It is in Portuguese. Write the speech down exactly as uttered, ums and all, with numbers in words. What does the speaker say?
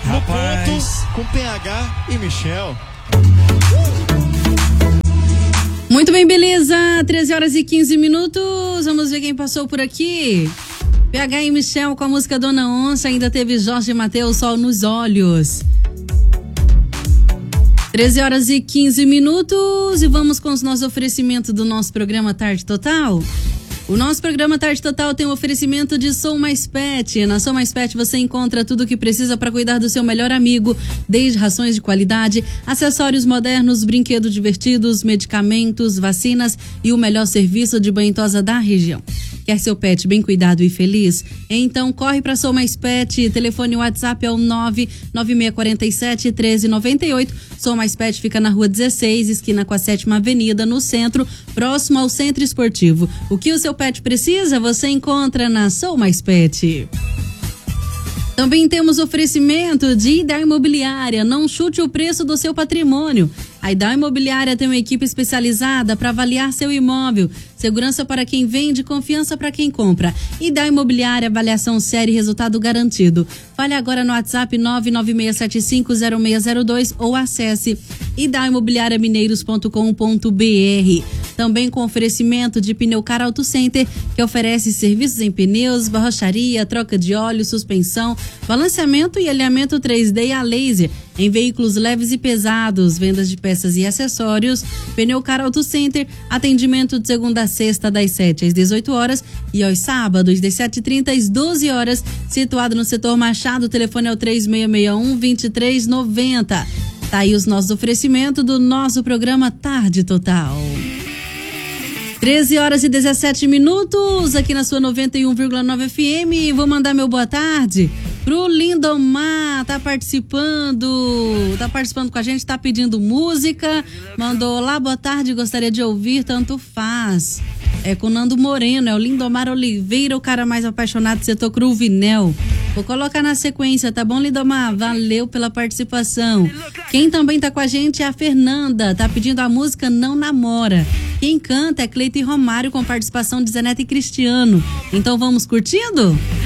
No ponto, com P H e Michel. Muito bem, beleza? treze horas e quinze minutos. Vamos ver quem passou por aqui. P H e Michel com a música Dona Onça. Ainda teve Jorge Mateus, Sol nos Olhos. treze horas e quinze minutos. E vamos com os nossos oferecimentos do nosso programa Tarde Total. O nosso programa Tarde Total tem um oferecimento de Sou Mais Pet. Na Sou Mais Pet você encontra tudo o que precisa para cuidar do seu melhor amigo, desde rações de qualidade, acessórios modernos, brinquedos divertidos, medicamentos, vacinas e o melhor serviço de banho e tosa da região. Quer seu pet bem cuidado e feliz? Então corre para Sou Mais Pet. Telefone WhatsApp é o nove nove seis quatro sete, um três nove oito. Sou Mais Pet fica na rua dezesseis, esquina com a sétima avenida, no centro, próximo ao Centro Esportivo. O que o seu pet precisa, você encontra na Sou Mais Pet. Também temos oferecimento de Ideal Imobiliária. Não chute o preço do seu patrimônio. A Ideal Imobiliária tem uma equipe especializada para avaliar seu imóvel. Segurança para quem vende, confiança para quem compra. Ideal Imobiliária, avaliação séria e resultado garantido. Fale agora no WhatsApp nove nove seis sete cinco zero seis zero dois ou acesse ideal imobiliária mineiros ponto com ponto b r. Também com oferecimento de Pneucar Auto Center, que oferece serviços em pneus, borracharia, troca de óleo, suspensão, balanceamento e alinhamento três D a laser em veículos leves e pesados, vendas de peças e acessórios. Pneucar Auto Center, atendimento de segunda a sexta das sete às dezoito horas e aos sábados das sete e trinta às doze horas, situado no setor Machado. O telefone é o três seis seis um, dois três nove zero. Tá aí os nossos oferecimentos do nosso programa Tarde Total. treze horas e dezessete minutos aqui na sua noventa e um vírgula nove F M. Vou mandar meu boa tarde pro Lindomar, tá participando, tá participando com a gente, tá pedindo música, mandou lá, boa tarde, gostaria de ouvir, tanto faz. É com o Nando Moreno, é o Lindomar Oliveira, o cara mais apaixonado do setor Cruvinel. Vou colocar na sequência, tá bom, Lindomar? Valeu pela participação. Quem também tá com a gente é a Fernanda, tá pedindo a música Não Namora. Quem canta é Cleiton Romário, com participação de Zé Neto e Cristiano. Então vamos curtindo?